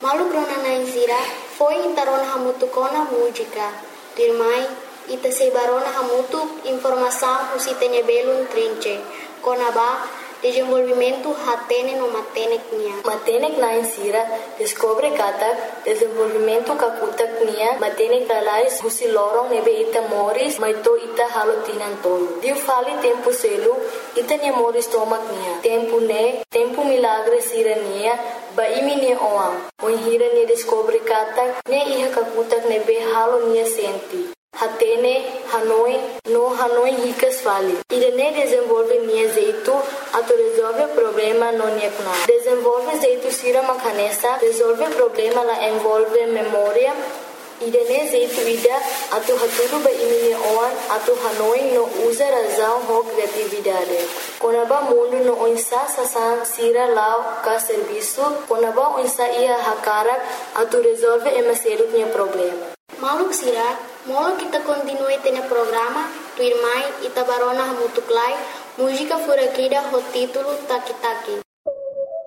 Malu grona na insira, foi intarona hamutu kona música. Dirmai, ita sebarona hamutu informação usitene belum trinche. Kona ba, desenvolvimento hatene no matenek nia. Matenek na insira, descobre katak, desenvolvimento kakutak nia, matenek dalais husi lorong nebe ita moris, maito ita halotinan tolo. Diu fali tempo selu, ita nia moris tomak nia. Tempo milagre sira nia, ba imi nia oam. Oin hira nia descobre katak, nia iha kakutak nebe halo nia senti. Hatene, Hanoi ricas fali. Irene desenvolve nia jeito, ato resolve problema no nia kuna. Desenvolve jeito sira makanesa, resolve problema la envolve memória. Irene jeito ida, ato haturu ba imini oan, ato Hanoi no usa razão ho criatividade. Konaba mundo no oinsa sasan sira lau ka serviço, konaba oinsa ia hakarak, ato resolve emaseru nia problema. Maluk sira, molo kita continue tene programa, tu irmai ita barona hamutuklai, música furakida ho título Taki Taki.